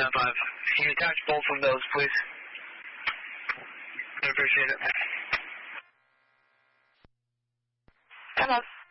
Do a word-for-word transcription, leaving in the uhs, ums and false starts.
ten five. Can you attach both of those, please? I appreciate it. Hello.